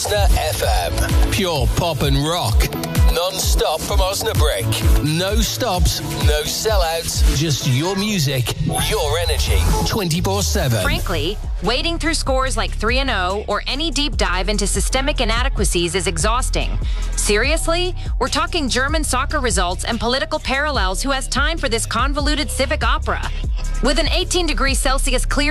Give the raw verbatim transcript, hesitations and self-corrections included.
F M. Pure pop and rock. Non-stop from Osnabrück. No stops, no sellouts. Just your music, your energy. twenty-four seven. Frankly, wading through scores like three and oh or any deep dive into systemic inadequacies is exhausting. Seriously? We're talking German soccer results and political parallels. Who has time for this convoluted civic opera? With an eighteen degrees Celsius clear